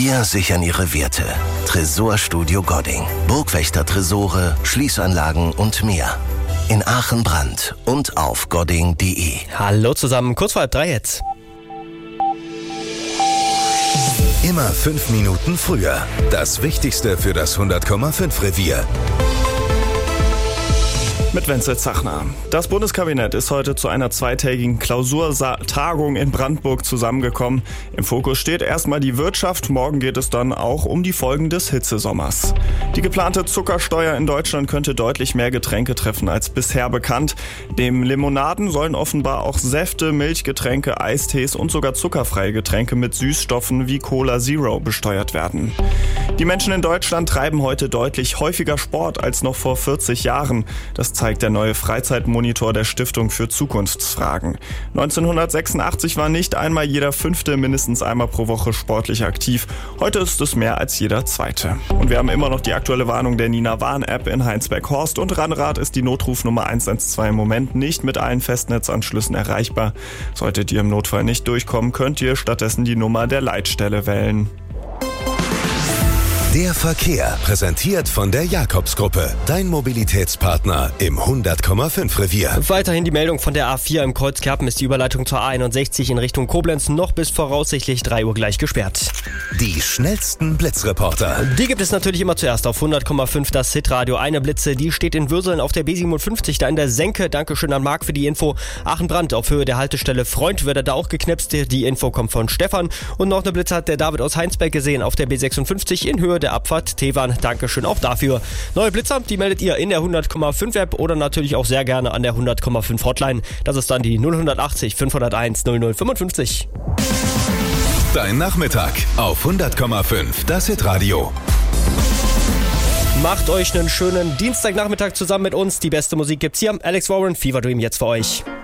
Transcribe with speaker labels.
Speaker 1: Wir sichern Ihre Werte. Tresorstudio Godding. Burgwächter-Tresore, Schließanlagen und mehr. In Aachen-Brand und auf godding.de.
Speaker 2: Hallo zusammen, kurz vor 2:30 jetzt.
Speaker 3: Immer 5 Minuten früher. Das Wichtigste für das 100,5 Revier.
Speaker 4: Mit Wenzel Zachner. Das Bundeskabinett ist heute zu einer zweitägigen Klausurtagung in Brandenburg zusammengekommen. Im Fokus steht erstmal die Wirtschaft. Morgen geht es dann auch um die Folgen des Hitzesommers. Die geplante Zuckersteuer in Deutschland könnte deutlich mehr Getränke treffen als bisher bekannt. Neben Limonaden sollen offenbar auch Säfte, Milchgetränke, Eistees und sogar zuckerfreie Getränke mit Süßstoffen wie Cola Zero besteuert werden. Die Menschen in Deutschland treiben heute deutlich häufiger Sport als noch vor 40 Jahren. Das zeigt der neue Freizeitmonitor der Stiftung für Zukunftsfragen. 1986 war nicht einmal jeder Fünfte mindestens einmal pro Woche sportlich aktiv. Heute ist es mehr als jeder Zweite. Und wir haben immer noch die aktuelle Warnung der Nina-Warn-App in Heinsberg-Horst. Und Rennrad ist die Notrufnummer 112 im Moment nicht mit allen Festnetzanschlüssen erreichbar. Solltet ihr im Notfall nicht durchkommen, könnt ihr stattdessen die Nummer der Leitstelle wählen.
Speaker 3: Der Verkehr, präsentiert von der Jakobsgruppe. Dein Mobilitätspartner im 100,5 Revier.
Speaker 2: Weiterhin die Meldung von der A4 im Kreuzkerpen ist die Überleitung zur A61 in Richtung Koblenz noch bis voraussichtlich 3 Uhr gleich gesperrt.
Speaker 3: Die schnellsten Blitzreporter.
Speaker 2: Die gibt es natürlich immer zuerst auf 100,5 das Hitradio. Eine Blitze, die steht in Würseln auf der B57, da in der Senke. Dankeschön an Marc für die Info. Aachen-Brand auf Höhe der Haltestelle Freund wird er da auch geknipst. Die Info kommt von Stefan. Und noch eine Blitze hat der David aus Heinsberg gesehen auf der B56 in Höhe der Abfahrt Tewan. Dankeschön auch dafür. Neue Blitzer, die meldet ihr in der 100,5 App oder natürlich auch sehr gerne an der 100,5 Hotline. Das ist dann die 0180 501 0055.
Speaker 3: Dein Nachmittag auf 100,5 das Hitradio.
Speaker 2: Macht euch einen schönen Dienstagnachmittag zusammen mit uns. Die beste Musik gibt's hier. Alex Warren, Fever Dream jetzt für euch.